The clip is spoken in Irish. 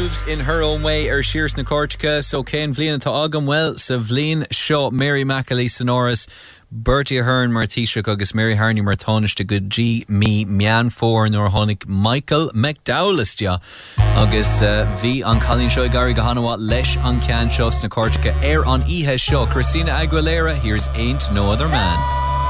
moves in her own way Shears na Cortica. So Cain Vlian to Agam well sa Vlian Shaw Mary Macaulay Sonoris Bertie Ahern mar Taoiseach agus Mary Harney mar Tánaiste go G me Mian Fór nor Honig Michael McDowellistja agus V an Colleen Show Gary Gahanawa leis an Can Show na Cortica air on Ihe Show Christina Aguilera. Here's Ain't No Other Man.